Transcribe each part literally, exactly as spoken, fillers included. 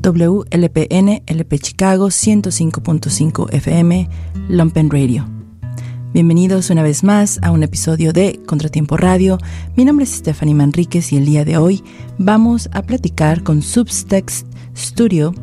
W L P N, L P Chicago, ciento cinco punto cinco F M, Lumpen Radio. Bienvenidos una vez más a un episodio de Contratiempo Radio. Mi nombre es Stephanie Manríquez y el día de hoy vamos a platicar con Subtext Studio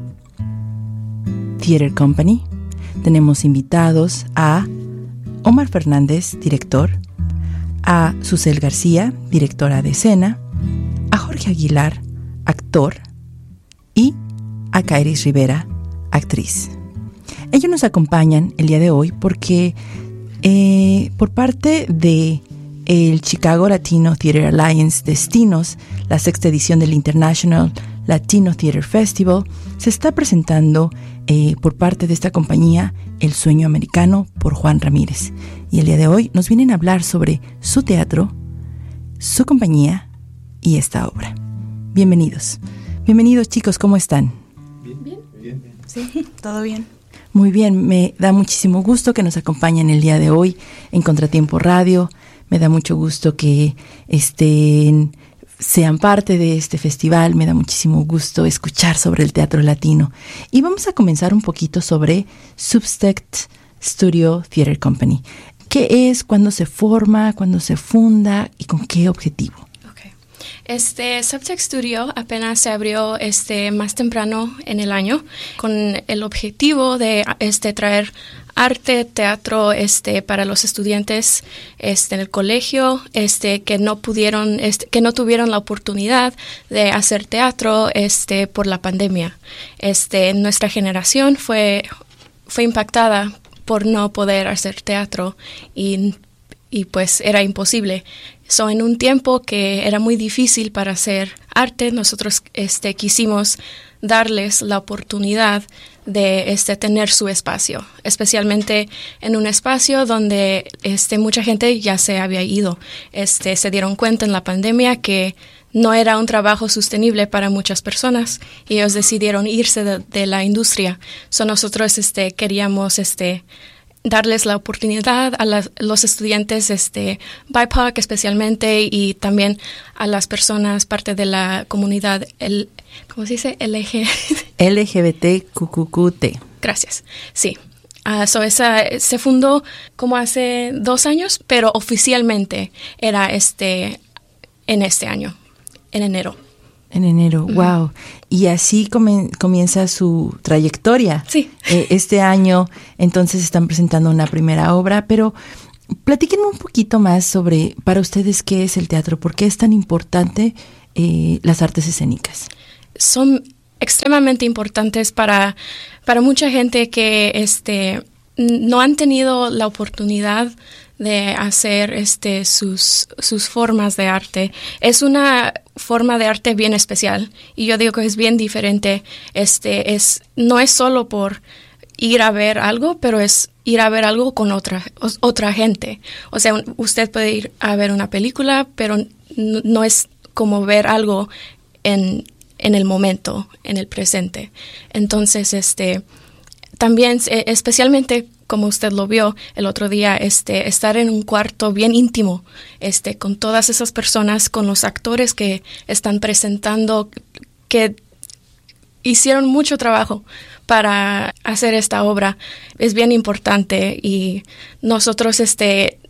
Theater Company. Tenemos invitados a Omar Fernández, director, a Susel García, directora de escena, a Jorge Aguilar, actor, y a Kairis Rivera, actriz. Ellos nos acompañan el día de hoy porque eh, por parte de el Chicago Latino Theater Alliance Destinos, la sexta edición del International Latino Theater Festival, se está presentando eh, por parte de esta compañía El Sueño Americano por Juan Ramírez. Y el día de hoy nos vienen a hablar sobre su teatro, su compañía y esta obra. Bienvenidos. Bienvenidos, chicos, ¿cómo están? Bien, bien, bien. bien. Sí, todo bien. Muy bien, me da muchísimo gusto que nos acompañen el día de hoy en Contratiempo Radio. Me da mucho gusto que estén, sean parte de este festival. Me da muchísimo gusto escuchar sobre el teatro latino. Y vamos a comenzar un poquito sobre Subtext Studio Theater Company. ¿Qué es? ¿Cuándo se forma? ¿Cuándo se funda? ¿Y con qué objetivo? Este Subtext Studio apenas se abrió este más temprano en el año con el objetivo de este traer arte, teatro este para los estudiantes este en el colegio este que no pudieron este que no tuvieron la oportunidad de hacer teatro este por la pandemia. Este nuestra generación fue fue impactada por no poder hacer teatro y y pues era imposible. So, en un tiempo que era muy difícil para hacer arte, nosotros este, quisimos darles la oportunidad de este, tener su espacio, especialmente en un espacio donde este, mucha gente ya se había ido. Este, se dieron cuenta en la pandemia que no era un trabajo sostenible para muchas personas y ellos decidieron irse de, de la industria. So, nosotros este, queríamos... este darles la oportunidad a las, los estudiantes este, B I P O C especialmente y también a las personas parte de la comunidad, el, ¿cómo se dice? L G L G B T Q Q Q T. Gracias, sí. Uh, so esa, se fundó como hace dos años, pero oficialmente era este en este año, en enero. En enero, uh-huh. Wow. Y así comen, comienza su trayectoria. Sí. Eh, este año, entonces, están presentando una primera obra, pero platíquenme un poquito más sobre, para ustedes, ¿qué es el teatro? ¿Por qué es tan importante eh, las artes escénicas? Son extremadamente importantes para, para mucha gente que este, no han tenido la oportunidad de hacer este sus sus formas de arte. Es una forma de arte bien especial y yo digo que es bien diferente. Este es no es solo por ir a ver algo, pero es ir a ver algo con otra otra gente. O sea, usted puede ir a ver una película, pero no, no es como ver algo en en el momento, en el presente. Entonces, este también especialmente como usted lo vio el otro día, este, estar en un cuarto bien íntimo, este, con todas esas personas, con los actores que están presentando, que hicieron mucho trabajo para hacer esta obra, es bien importante y nosotros, este,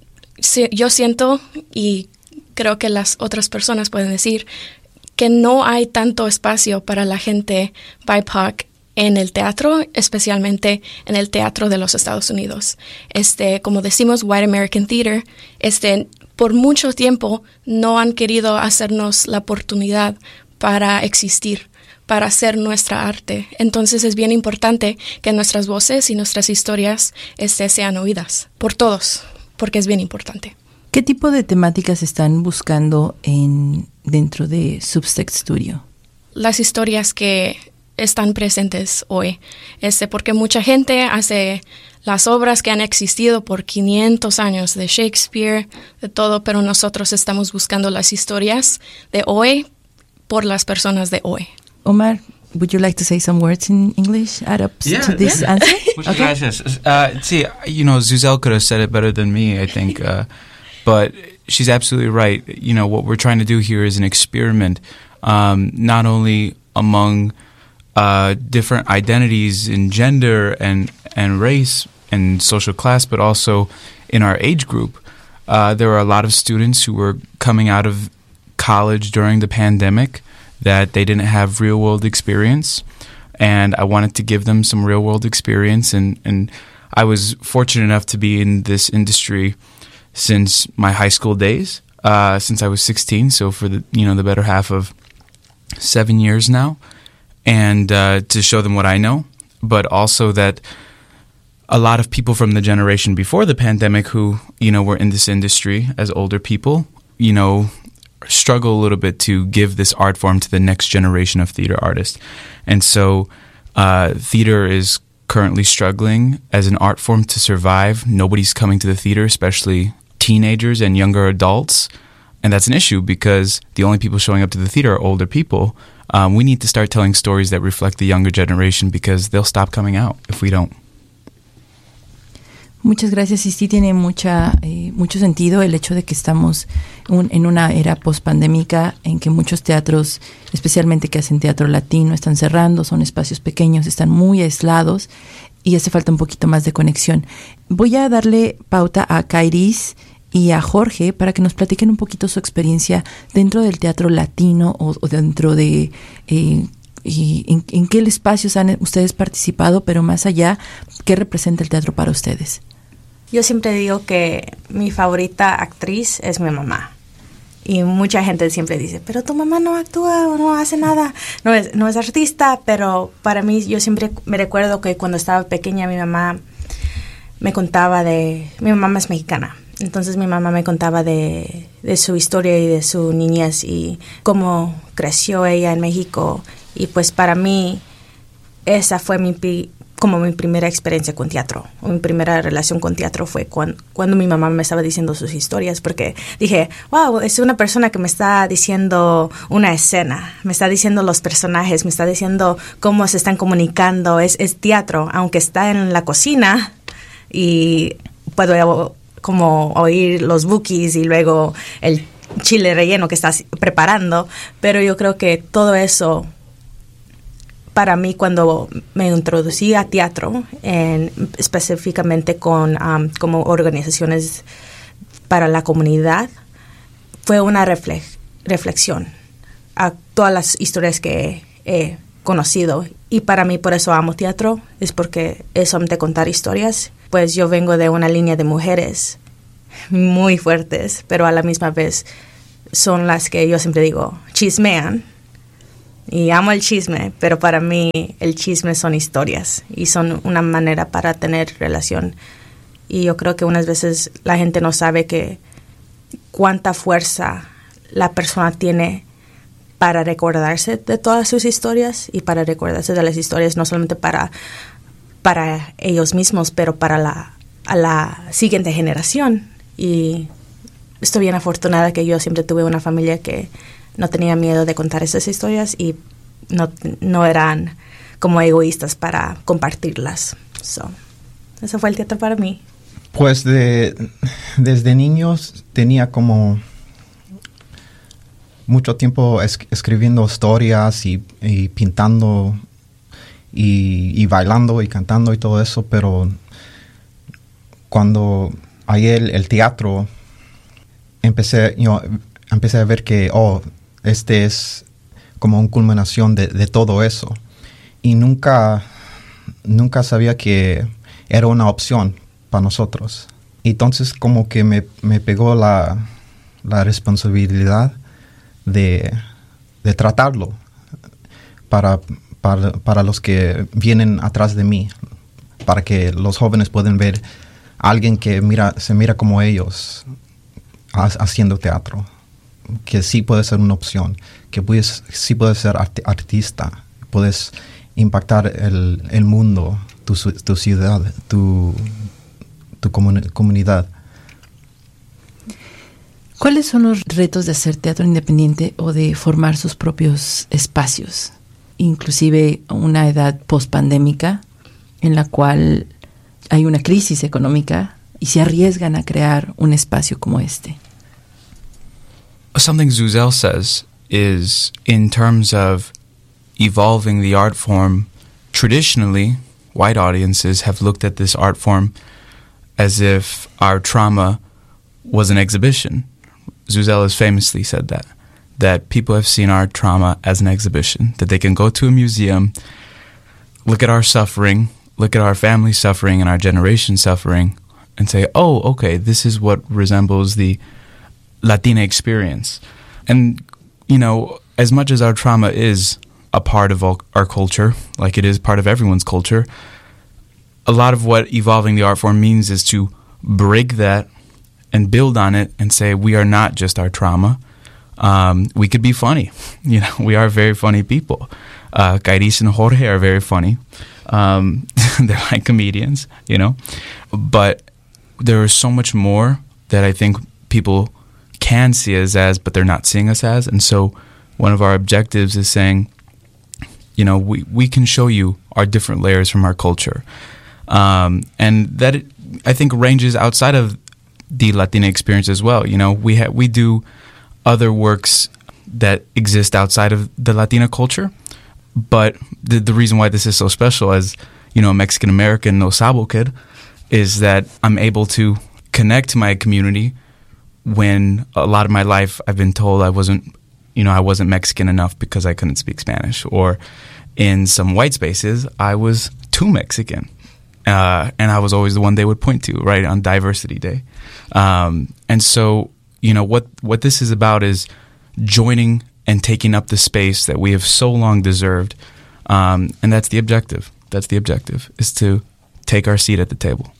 yo siento y creo que las otras personas pueden decir que no hay tanto espacio para la gente B I P O C en el teatro, especialmente en el teatro de los Estados Unidos. Este, como decimos, White American Theater, este, por mucho tiempo no han querido hacernos la oportunidad para existir, para hacer nuestra arte. Entonces es bien importante que nuestras voces y nuestras historias este, sean oídas por todos, porque es bien importante. ¿Qué tipo de temáticas están buscando en dentro de Subtext Studio? Las historias que están presentes hoy, este, porque mucha gente hace las obras que han existido por quinientos años, de Shakespeare, de todo, pero nosotros estamos buscando las historias de hoy por las personas de hoy. Omar, would you like to say some words in English add up yeah, to this yeah. answer? Muchas okay. gracias. Uh, see, you know, Susel could have said it better than me, I think, uh, but she's absolutely right. You know, what we're trying to do here is an experiment, um, not only among uh, different identities in gender and, and race and social class, but also in our age group. Uh, there were a lot of students who were coming out of college during the pandemic that they didn't have real-world experience, and I wanted to give them some real-world experience, and, and I was fortunate enough to be in this industry since my high school days, uh, since I was sixteen, so for the you know the better half of seven years now, and uh, to show them what I know, but also that a lot of people from the generation before the pandemic who, you know, were in this industry as older people, you know, struggle a little bit to give this art form to the next generation of theater artists. And so uh, theater is currently struggling as an art form to survive. Nobody's coming to the theater, especially teenagers and younger adults. And that's an issue because the only people showing up to the theater are older people. Um, we need to start telling stories that reflect the younger generation because they'll stop coming out if we don't. Muchas gracias, y sí tiene mucha, eh, mucho sentido el hecho de que estamos un, en una era post-pandémica en que muchos teatros, especialmente que hacen teatro latino, están cerrando, son espacios pequeños, están muy aislados y hace falta un poquito más de conexión. Voy a darle pauta a Kairis y a Jorge para que nos platiquen un poquito su experiencia dentro del teatro latino o, o dentro de... Eh, y en, en qué espacios han ustedes participado, pero más allá, ¿qué representa el teatro para ustedes? Yo siempre digo que mi favorita actriz es mi mamá. Y mucha gente siempre dice, pero tu mamá no actúa o no hace nada, no es, no es artista, pero para mí yo siempre me recuerdo que cuando estaba pequeña mi mamá me contaba de... Mi mamá es mexicana, entonces mi mamá me contaba de, de su historia y de su niñez y cómo creció ella en México. Y pues para mí esa fue mi como mi primera experiencia con teatro. Mi primera relación con teatro fue cuando, cuando mi mamá me estaba diciendo sus historias, porque dije, wow, es una persona que me está diciendo una escena, me está diciendo los personajes, me está diciendo cómo se están comunicando. Es, es teatro, aunque está en la cocina y puedo como oír los bukis y luego el chile relleno que estás preparando, pero yo creo que todo eso... Para mí, cuando me introducí a teatro, en, específicamente con um, como organizaciones para la comunidad, fue una reflex, reflexión a todas las historias que he conocido. Y para mí, por eso amo teatro, es porque es de contar historias. Pues yo vengo de una línea de mujeres muy fuertes, pero a la misma vez son las que yo siempre digo, chismean. Y amo el chisme, pero para mí el chisme son historias y son una manera para tener relación. Y yo creo que unas veces la gente no sabe que cuánta fuerza la persona tiene para recordarse de todas sus historias y para recordarse de las historias no solamente para, para ellos mismos, pero para la, a la siguiente generación. Y estoy bien afortunada que yo siempre tuve una familia que no tenía miedo de contar esas historias y no, no eran como egoístas para compartirlas. So, eso fue el teatro para mí. Pues de, desde niños tenía como mucho tiempo es, escribiendo historias y, y pintando y, y bailando y cantando y todo eso, pero cuando hay el, el teatro empecé, yo, empecé a ver que, oh, este es como una culminación de, de todo eso. Y nunca, nunca sabía que era una opción para nosotros. Y entonces como que me, me pegó la, la responsabilidad de, de tratarlo para, para, para los que vienen atrás de mí, para que los jóvenes puedan ver a alguien que mira, se mira como ellos haciendo teatro. Que sí puede ser una opción, que puedes, sí puedes ser art- artista, puedes impactar el, el mundo, tu, tu ciudad, tu, tu comun- comunidad. ¿Cuáles son los retos de hacer teatro independiente o de formar sus propios espacios? Inclusive una edad post-pandémica en la cual hay una crisis económica y se arriesgan a crear un espacio como este. Something Zuzel says is in terms of, evolving the art form, traditionally, white audiences have looked at this art form as if our trauma was an exhibition. Zuzelle has famously said that, that people have seen our trauma as an exhibition, that they can go to a museum, look at our suffering, look at our family suffering and our generation suffering, and say, oh, okay, this is what resembles the Latina experience. And, you know, as much as our trauma is a part of all, our culture, like it is part of everyone's culture, a lot of what evolving the art form means is to break that and build on it and say, we are not just our trauma. Um, we could be funny. You know, we are very funny people. Uh, Kairis and Jorge are very funny. Um, they're like comedians, you know. But there is so much more that I think people can see us as, but they're not seeing us as. And so one of our objectives is saying, you know, we, we can show you our different layers from our culture. Um, and that, it, I think, ranges outside of the Latina experience as well. You know, we ha- we do other works that exist outside of the Latina culture. But the, the reason why this is so special as, you know, a Mexican-American no sabo kid is that I'm able to connect to my community when a lot of my life I've been told I wasn't, you know, I wasn't Mexican enough because I couldn't speak Spanish. Or in some white spaces, I was too Mexican. Uh, and I was always the one they would point to, right, on Diversity Day. Um, and so, you know, what, what this is about is joining and taking up the space that we have so long deserved. Um, and that's the objective. That's the objective, is to take our seat at the table.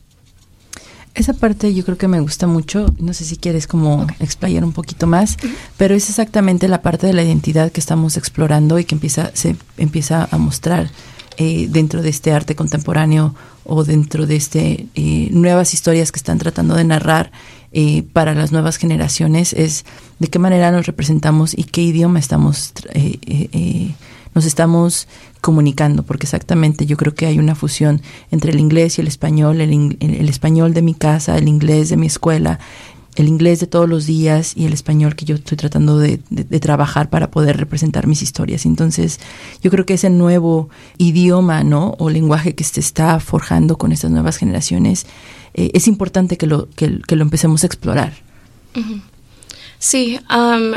Esa parte yo creo que me gusta mucho. No sé si quieres como okay. explayar un poquito más, uh-huh. pero es exactamente la parte de la identidad que estamos explorando y que empieza, se empieza a mostrar eh, dentro de este arte contemporáneo o dentro de este eh, nuevas historias que están tratando de narrar eh, para las nuevas generaciones. Es de qué manera nos representamos y qué idioma estamos eh, eh, eh, nos estamos comunicando, porque exactamente yo creo que hay una fusión entre el inglés y el español, el, el, el español de mi casa, el inglés de mi escuela, el inglés de todos los días y el español que yo estoy tratando de, de, de trabajar para poder representar mis historias. Entonces, yo creo que ese nuevo idioma, ¿no?, o lenguaje que se está forjando con estas nuevas generaciones, eh, es importante que lo, que, que lo empecemos a explorar. Uh-huh. Sí, um,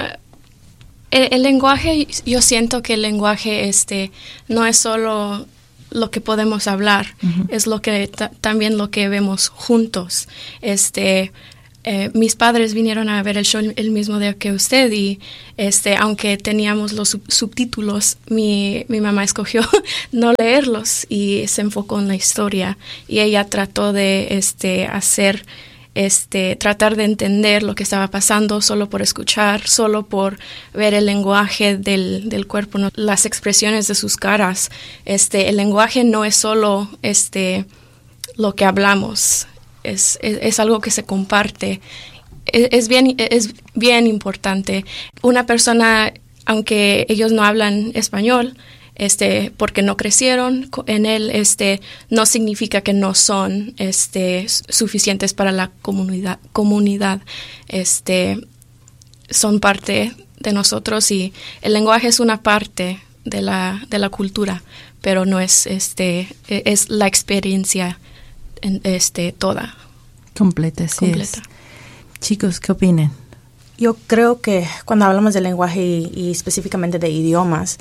el, el lenguaje, yo siento que el lenguaje este no es solo lo que podemos hablar, uh-huh. es lo que ta- también lo que vemos juntos. Este Eh, mis padres vinieron a ver el show el, el mismo día que usted y este aunque teníamos los sub- subtítulos, mi, mi mamá escogió no leerlos y se enfocó en la historia y ella trató de este hacer este tratar de entender lo que estaba pasando solo por escuchar, solo por ver el lenguaje del, del cuerpo, ¿no? Las expresiones de sus caras. Este el lenguaje no es solo este lo que hablamos. Es, es, es algo que se comparte. Es, es, bien, es bien importante. Una persona, aunque ellos no hablan español, este, porque no crecieron en él, este, no significa que no son este, suficientes para la comunidad. comunidad. Este, son parte de nosotros y el lenguaje es una parte de la, de la cultura, pero no es, este, es la experiencia este toda completa, sí completa. Es. Chicos, ¿qué opinan? Yo creo que cuando hablamos de lenguaje y, y específicamente de idiomas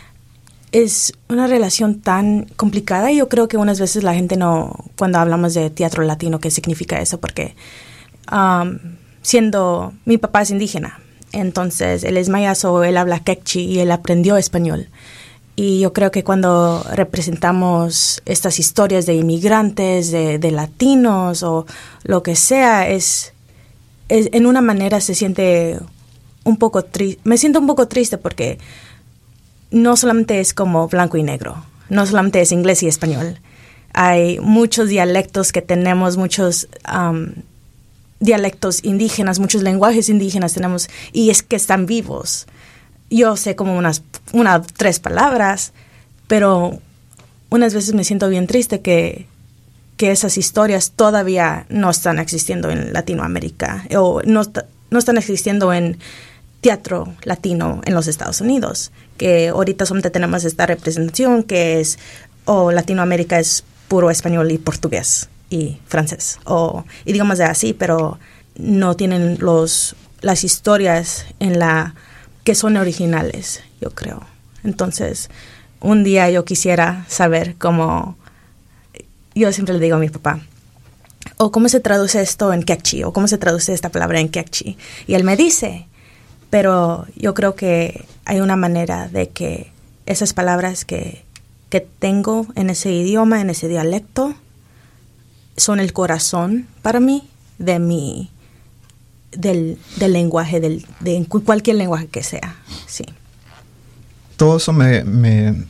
es una relación tan complicada y yo creo que unas veces la gente no, cuando hablamos de teatro latino, ¿qué significa eso? Porque um, siendo, mi papá es indígena, entonces él es mayazo, él habla quechua y él aprendió español. Y yo creo que cuando representamos estas historias de inmigrantes, de, de latinos o lo que sea, es, es en una manera se siente un poco triste. Me siento un poco triste porque no solamente es como blanco y negro, no solamente es inglés y español. Hay muchos dialectos que tenemos, muchos um, dialectos indígenas, muchos lenguajes indígenas tenemos y es que están vivos. Yo sé como unas una tres palabras, pero unas veces me siento bien triste que, que esas historias todavía no están existiendo en Latinoamérica o no, no están existiendo en, teatro latino en los Estados Unidos, que ahorita solamente tenemos esta representación que es, o oh, Latinoamérica es puro español y portugués y francés, o idiomas de así, pero no tienen los las historias en la que son originales, yo creo. Entonces, un día yo quisiera saber cómo, yo siempre le digo a mi papá, o cómo se traduce esto en quechua, o cómo se traduce esta palabra en quechua. Y él me dice, pero yo creo que hay una manera de que esas palabras que, que tengo en ese idioma, en ese dialecto, son el corazón para mí de mi, del, del lenguaje, del, de cualquier lenguaje que sea, sí. Todo eso me, me,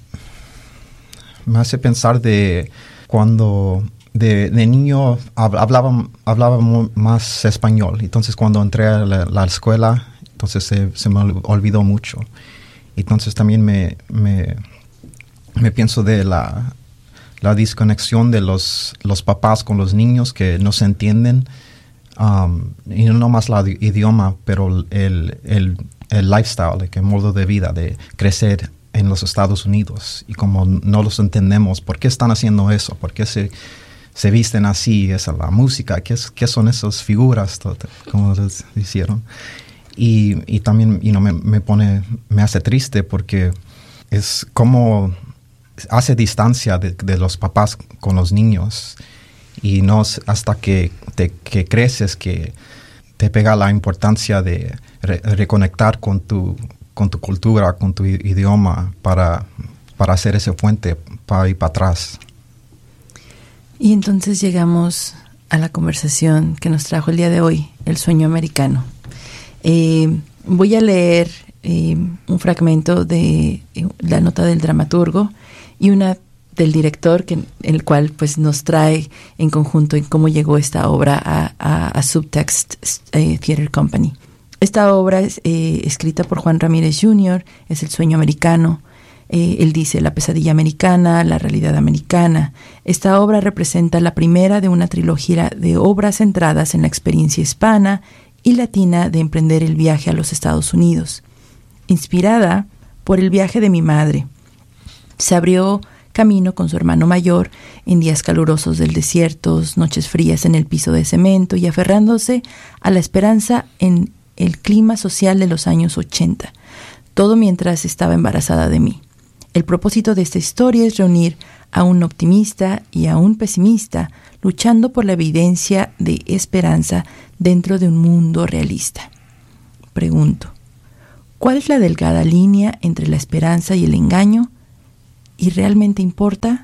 me hace pensar de cuando de, de niño hablaba, hablaba más español. Entonces cuando entré a la, la escuela, entonces se, se me olvidó mucho. Entonces también me, me, me pienso de la, la desconexión de los, los papás con los niños que no se entienden. Um, y no más el idioma, pero el, el, el lifestyle, el modo de vida, de crecer en los Estados Unidos. Y como no los entendemos, ¿por qué están haciendo eso? ¿Por qué se, se visten así? Esa la música, ¿qué, es, qué son esas figuras? Todo, como les hicieron. Y, y también you know, me, me pone, me hace triste porque es como hace distancia de, de los papás con los niños. Y no es hasta que, te, que creces que te pega la importancia de re, reconectar con tu, con tu cultura, con tu idioma, para, para hacer ese puente para ir para atrás. Y entonces llegamos a la conversación que nos trajo el día de hoy, el sueño americano. Eh, voy a leer eh, un fragmento de eh, la nota del dramaturgo y una del director, que, el cual pues nos trae en conjunto en cómo llegó esta obra a, a, a Subtext eh, Theater Company. Esta obra es eh, escrita por Juan Ramírez junior, es El sueño americano. Eh, él dice la pesadilla americana, la realidad americana. Esta obra representa la primera de una trilogía de obras centradas en la experiencia hispana y latina de emprender el viaje a los Estados Unidos. Inspirada por el viaje de mi madre, se abrió camino con su hermano mayor en días calurosos del desierto, noches frías en el piso de cemento y aferrándose a la esperanza en el clima social de los años ochenta, todo mientras estaba embarazada de mí. El propósito de esta historia es reunir a un optimista y a un pesimista luchando por la evidencia de esperanza dentro de un mundo realista. Pregunto, ¿cuál es la delgada línea entre la esperanza y el engaño? ¿Y realmente importa?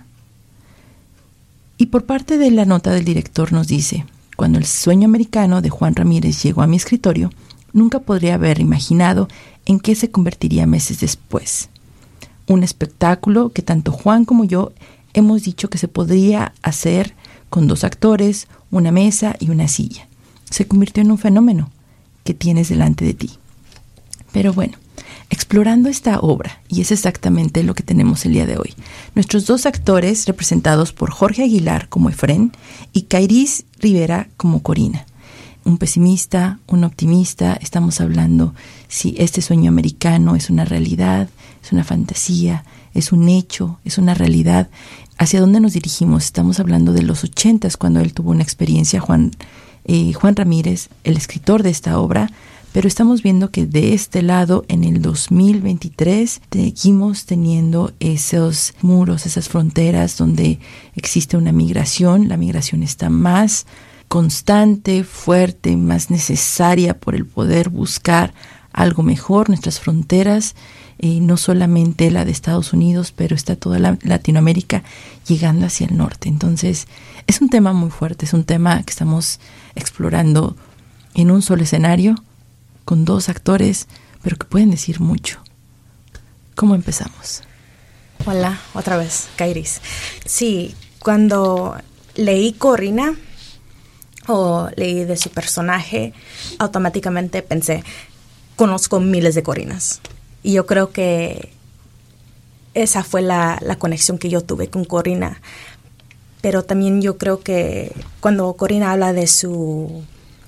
Y por parte de la nota del director nos dice, cuando El sueño americano de Juan Ramírez llegó a mi escritorio, nunca podría haber imaginado en qué se convertiría meses después. Un espectáculo que tanto Juan como yo hemos dicho que se podría hacer con dos actores, una mesa y una silla. Se convirtió en un fenómeno que tienes delante de ti. Pero bueno, explorando esta obra, y es exactamente lo que tenemos el día de hoy. Nuestros dos actores, representados por Jorge Aguilar como Efrén y Kairis Rivera como Corina. Un pesimista, un optimista, estamos hablando si este sueño americano es una realidad, es una fantasía, es un hecho, es una realidad. ¿Hacia dónde nos dirigimos? Estamos hablando de los ochentas, cuando él tuvo una experiencia, Juan, eh, Juan Ramírez, el escritor de esta obra, pero estamos viendo que de este lado, en el dos mil veintitrés, seguimos teniendo esos muros, esas fronteras donde existe una migración. La migración está más constante, fuerte, más necesaria por el poder buscar algo mejor. Nuestras fronteras, eh, no solamente la de Estados Unidos, pero está toda la Latinoamérica llegando hacia el norte. Entonces, es un tema muy fuerte, es un tema que estamos explorando en un solo escenario, con dos actores, pero que pueden decir mucho. ¿Cómo empezamos? Hola, otra vez, Kairis. Sí, cuando leí Corina, o leí de su personaje, automáticamente pensé, conozco miles de Corinas. Y yo creo que esa fue la, la conexión que yo tuve con Corina. Pero también yo creo que cuando Corina habla de su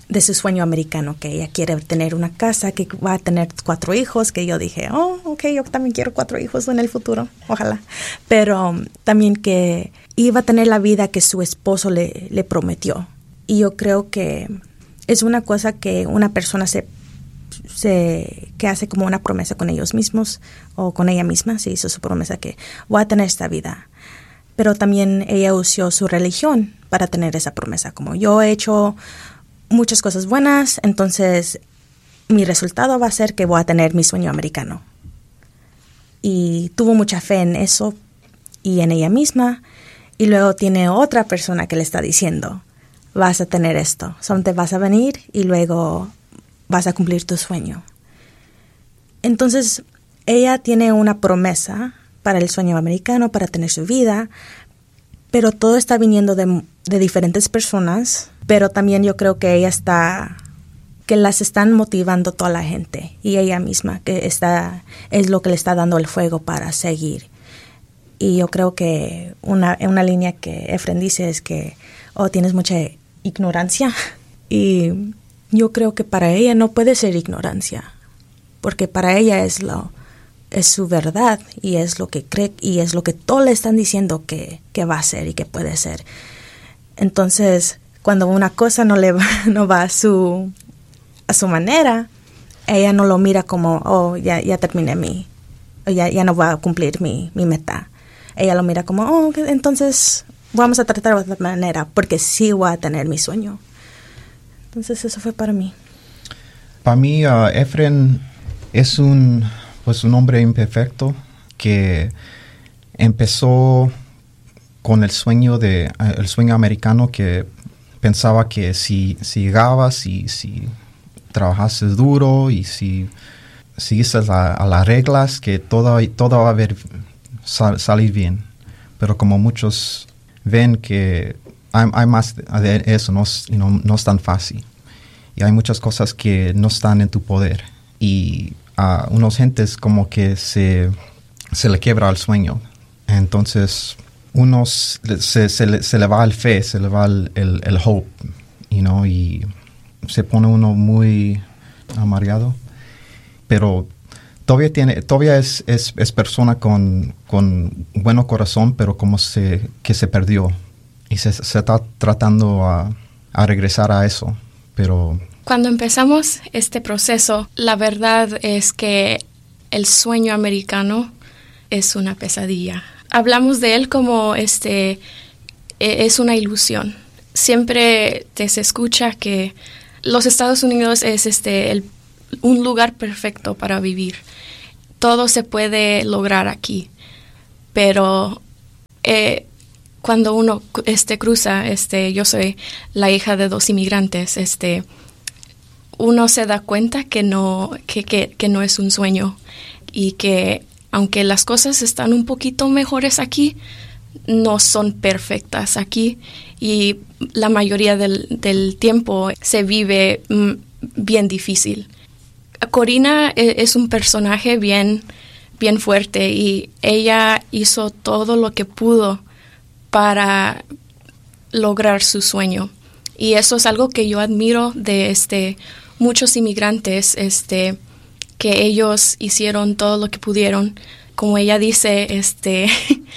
de su sueño americano, que ella quiere tener una casa, que va a tener cuatro hijos, que yo dije, oh, ok, yo también quiero cuatro hijos en el futuro, ojalá. Pero um, también que iba a tener la vida que su esposo le, le prometió. Y yo creo que es una cosa que una persona se, se que hace como una promesa con ellos mismos o con ella misma, se hizo su promesa que voy a tener esta vida. Pero también ella usó su religión para tener esa promesa, como yo he hecho muchas cosas buenas, entonces mi resultado va a ser que voy a tener mi sueño americano. Y tuvo mucha fe en eso y en ella misma, y luego tiene otra persona que le está diciendo, vas a tener esto, solamente vas a venir y luego vas a cumplir tu sueño. Entonces ella tiene una promesa para el sueño americano, para tener su vida, pero todo está viniendo de, de diferentes personas, pero también yo creo que ella está, que las están motivando toda la gente y ella misma, que está, es lo que le está dando el fuego para seguir. Y yo creo que una, una línea que Efren dice es que, oh, tienes mucha ignorancia, y yo creo que para ella no puede ser ignorancia, porque para ella es lo es su verdad y es lo que cree y es lo que todos le están diciendo que, que va a ser y que puede ser. Entonces, cuando una cosa no le va, no va a su a su manera, ella no lo mira como, oh, ya, ya terminé mi, ya, ya no voy a cumplir mi, mi meta. Ella lo mira como, oh, entonces vamos a tratar de otra manera, porque sí voy a tener mi sueño. Entonces, eso fue para mí. Para mí, uh, Efren es un, pues, un hombre imperfecto que empezó con el sueño de uh, el sueño americano, que pensaba que si, si llegabas, si, si trabajases duro y si sigues la, a las reglas, que todo, todo va a ver, sal, salir bien. Pero como muchos ven que hay, hay más de eso, no, no, no es tan fácil. Y hay muchas cosas que no están en tu poder. Y a uh, unos gentes como que se, se le quiebra el sueño. Entonces, unos se, se, le, se le va el fe, se le va el, el, el hope, you know, y se pone uno muy amargado. Pero todavía tiene, todavía es, es, es persona con, con buen corazón, pero como se, que se perdió. Y se, se está tratando a, a regresar a eso. Pero cuando empezamos este proceso, la verdad es que el sueño americano es una pesadilla. Hablamos de él como este es una ilusión. Siempre te se escucha que los Estados Unidos es este el, un lugar perfecto para vivir. Todo se puede lograr aquí, pero eh, cuando uno este cruza, este yo soy la hija de dos inmigrantes, este uno se da cuenta que no que, que, que no es un sueño, y que aunque las cosas están un poquito mejores aquí, no son perfectas aquí, y la mayoría del, del tiempo se vive mm, bien difícil. Corina es un personaje bien, bien fuerte, y ella hizo todo lo que pudo para lograr su sueño. Y eso es algo que yo admiro de este muchos inmigrantes, este que ellos hicieron todo lo que pudieron. Como ella dice, este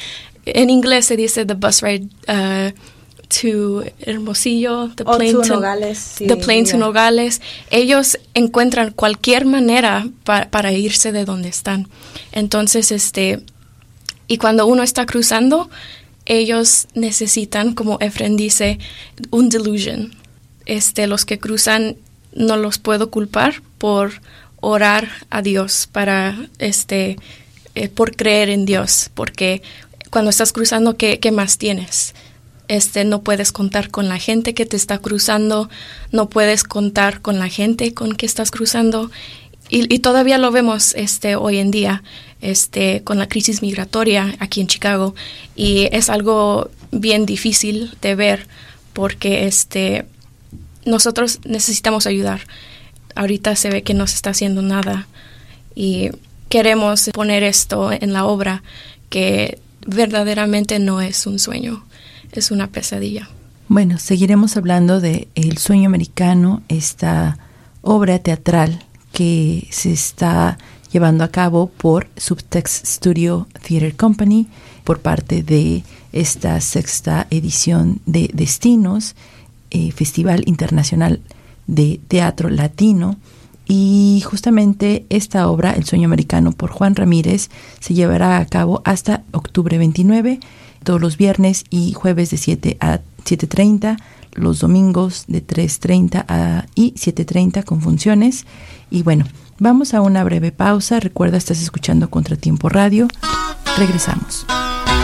en inglés se dice the bus ride uh, to Hermosillo, the o plane to, to Nogales, sí, the plane yeah. to Nogales. Ellos encuentran cualquier manera pa, para irse de donde están. Entonces, este y cuando uno está cruzando, ellos necesitan, como Efren dice, un delusion. Este, los que cruzan no los puedo culpar por orar a Dios, para este eh, por creer en Dios, porque cuando estás cruzando, ¿qué, qué más tienes? Este, no puedes contar con la gente que te está cruzando, no puedes contar con la gente con que estás cruzando, y, y todavía lo vemos este hoy en día, este con la crisis migratoria aquí en Chicago, y es algo bien difícil de ver, porque este nosotros necesitamos ayudar. Ahorita se ve que no se está haciendo nada, y queremos poner esto en la obra, que verdaderamente no es un sueño, es una pesadilla. Bueno, seguiremos hablando de El Sueño Americano, esta obra teatral que se está llevando a cabo por Subtext Studio Theater Company por parte de esta sexta edición de Destinos, eh, Festival Internacional de Teatro Latino. Y justamente esta obra, El Sueño Americano, por Juan Ramírez, se llevará a cabo hasta octubre veintinueve, todos los viernes y jueves de siete a siete treinta, los domingos de tres treinta a y siete treinta con funciones. Y bueno, vamos a una breve pausa. Recuerda, estás escuchando Contratiempo Radio. Regresamos.